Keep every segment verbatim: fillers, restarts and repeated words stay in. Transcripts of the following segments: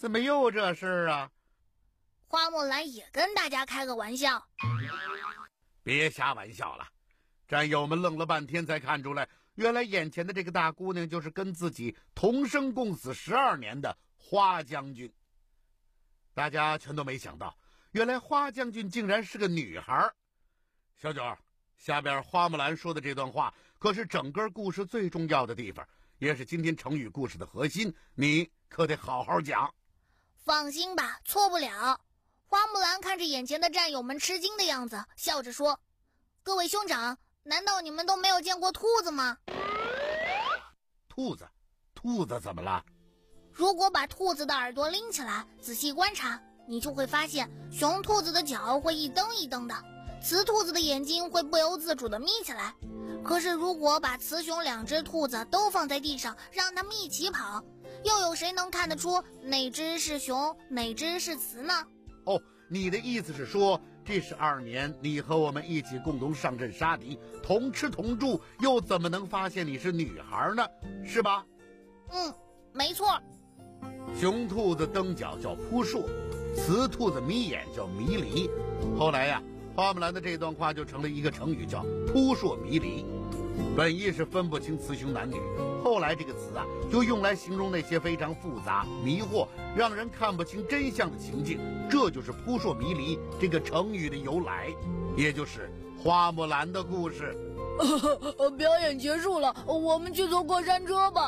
怎么又这事儿啊？ 花木兰也跟大家开个玩笑。 别瞎玩笑了。战友们愣了半天才看出来，原来眼前的这个大姑娘就是跟自己同生共死十二年的花将军。大家全都没想到，原来花将军竟然是个女孩。小九，下边花木兰说的这段话可是整个故事最重要的地方，也是今天成语故事的核心，你可得好好讲。 放心吧，错不了。花木兰看着眼前的战友们吃惊的样子，笑着说：各位兄长，难道你们都没有见过兔子吗？ 兔子？兔子怎么了？ 如果把兔子的耳朵拎起来，仔细观察，你就会发现雄兔子的脚会一蹬一蹬的，雌兔子的眼睛会不由自主地眯起来。可是如果把雌雄两只兔子都放在地上，让它们一起跑，又有谁能看得出哪只是雄，哪只是雌呢？ 哦，你的意思是说，这十二年你和我们一起共同上阵杀敌，同吃同住，又怎么能发现你是女孩呢？是吧？ 嗯，没错。 雄兔子蹬脚叫扑朔，雌兔子眯眼叫迷离。后来呀、啊，花木兰的这段话就成了一个成语，叫扑朔迷离。本意是分不清雌雄男女，后来这个词啊，就用来形容那些非常复杂、迷惑、让人看不清真相的情境。这就是扑朔迷离这个成语的由来，也就是花木兰的故事。 表演结束了，我们去坐过山车吧。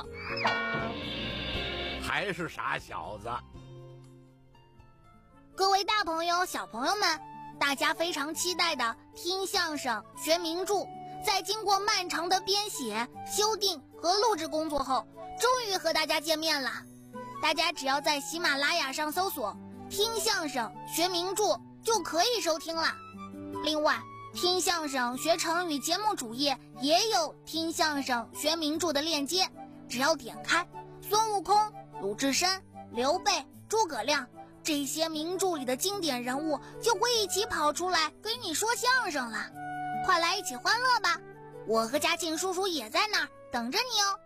还是傻小子。 各位大朋友小朋友们，大家非常期待的听相声学名著，在经过漫长的编写、修订和录制工作后，终于和大家见面了。大家只要在喜马拉雅上搜索听相声学名著就可以收听了。另外，听相声学成语节目主页也有听相声学名著的链接，只要点开，孙悟空、鲁智深、刘备、诸葛亮这些名著里的经典人物就会一起跑出来跟你说相声了。快来一起欢乐吧，我和嘉庆叔叔也在那儿等着你哦。